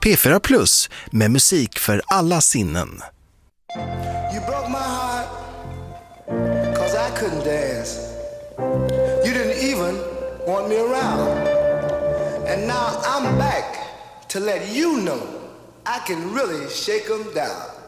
P4 Plus med musik för alla sinnen. You broke my heart 'cause I couldn't dance. You didn't even want me around. And now I'm back to let you know I can really shake 'em down.